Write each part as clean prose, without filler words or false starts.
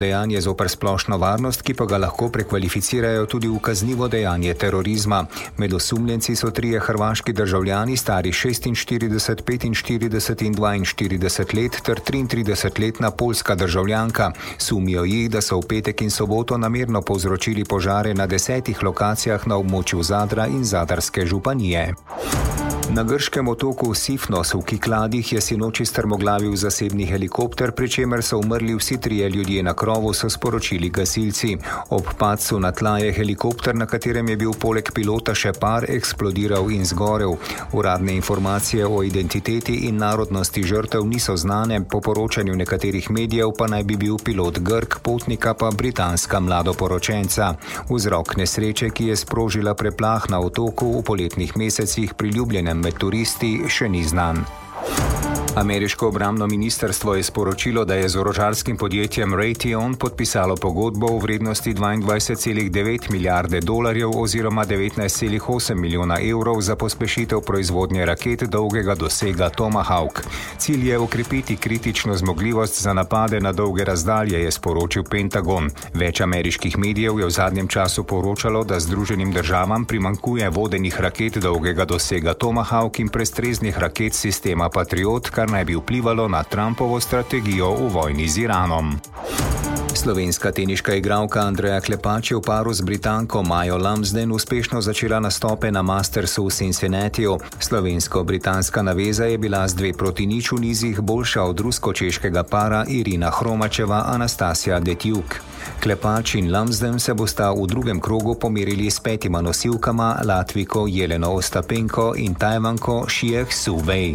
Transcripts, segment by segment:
dejanje zoper splošno varnost, ki pa ga lahko prekvalificirajo tudi v kaznivo dejanje terorizma. Med osumljenci so 3 hrvaški državljani stari 46, 45 in 42 let ter 33-letna poljska državljanka. Sumijo jih, da so v petek in soboto namerno povzročili požare na 10 lokacijah na območju Zadra in Zadarske županije. Na grškem otoku Sifnos v Kikladih je sinoči strmoglavil zasebni helikopter, pri čemer so umrli vsi 3 ljudje na krovu, so sporočili gasilci. Ob padcu na tla je helikopter, na katerem je bil poleg pilota še par, eksplodiral in zgorel. Uradne informacije o identiteti in narodnosti žrtev niso znane, po poročanju nekaterih medijev pa naj bi bil pilot Grk, potnika pa britanska mladoporočenca. Vzrok nesreče, ki je sprožila preplah na otoku v poletnih mesecih priljubljenem med turisti, še ni znan. Ameriško obrambno ministrstvo je sporočilo, da je z orožarskim podjetjem Raytheon podpisalo pogodbo v vrednosti 22,9 milijarde dolarjev oziroma 19,8 milijona evrov za pospešitev proizvodnje raket dolgega dosega Tomahawk. Cilj je okrepiti kritično zmogljivost za napade na dolge razdalje, je sporočil Pentagon. Več ameriških medijev je v zadnjem času poročalo, da Združenim državam primanjkuje vodenih raket dolgega dosega Tomahawk in prestreznih raket sistema Patriot, kar naj bi vplivalo na Trumpovo strategijo v vojni z Iranom. Slovenska teniška igralka Andreja Klepač je v paru z Britanko Majo Lumsden uspešno začela nastope na Mastersu v Cincinnatiju. Slovensko-britanska naveza je bila z 2-0 v nizih boljša od rusko-češkega para Irina Hromačeva, Anastasija Detjuk. Klepač in Lumsden se bosta v drugem krogu pomerili s 5 nosilkama, Latvijko Jeleno Ostapenko in Tajvanko Xieh Su Wei.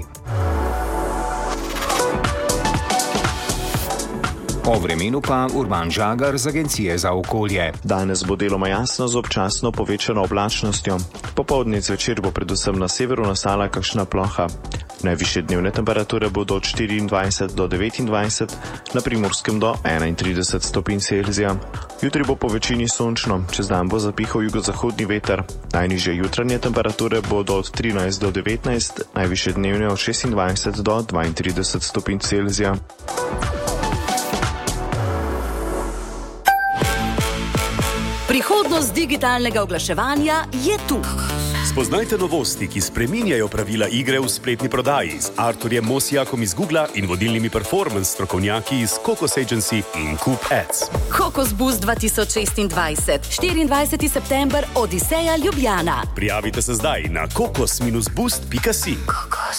O vremenu pa Urban Žagar z Agencije za okolje. Danes bo deloma jasno z občasno povečano oblačnostjo. Popoldne zvečer bo predvsem na severu nastala kakšna ploha. Najvišje dnevne temperature bodo od 24 do 29, na Primorskem do 31 stopinj Celzija. Jutri bo po večini sončno, čez dan bo zapihal jugozahodni veter. Najnižje jutranje temperature bodo od 13 do 19, najvišje dnevne od 26 do 32 stopinj Celzija. Prihodnost digitalnega oglaševanja je tu. Spoznajte novosti, ki spreminjajo pravila igre v spletni prodaji z Arturjem Mosijakom iz Googla in vodilnimi performance strokovnjaki iz Kokos Agency in Coop Ads. Kokos Boost 2026, 24. september, Odiseja Ljubljana. Prijavite se zdaj na kokos-boost.si.